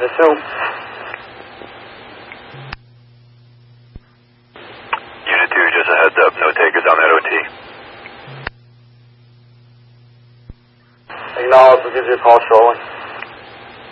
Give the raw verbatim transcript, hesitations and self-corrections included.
Unit two. Unit two, just a heads up, no takers on that O T. Acknowledge, we'll give you a call shortly.